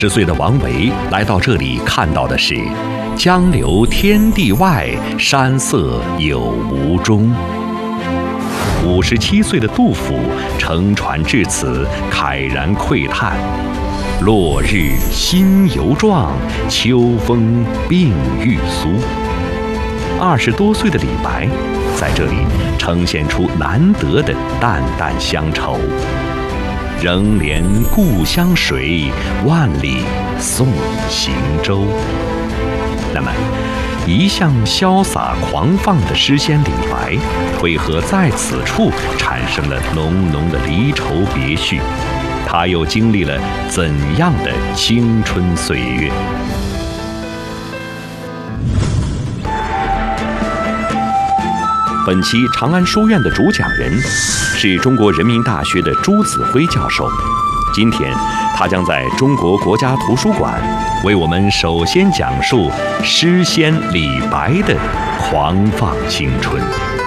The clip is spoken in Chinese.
10岁的王维来到这里，看到的是“江流天地外，山色有无中”。57岁的杜甫乘船至此，慨然喟叹：“落日新犹壮，秋风病欲苏。”20多岁的李白在这里呈现出难得的淡淡乡愁。仍怜故乡水，万里送行舟。那么，一向潇洒狂放的诗仙李白，为何在此处产生了浓浓的离愁别绪？他又经历了怎样的青春岁月？本期长安书院的主讲人是中国人民大学的朱子辉教授。今天，他将在中国国家图书馆为我们首先讲述诗仙李白的狂放青春。